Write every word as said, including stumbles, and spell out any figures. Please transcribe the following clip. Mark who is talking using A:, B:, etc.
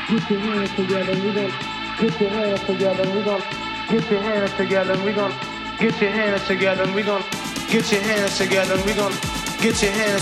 A: Get your hands together, we gon' get your hands together, we gon' get your hands together, we gon' get your hands together, we gon' get your hands together, we gon' get your hands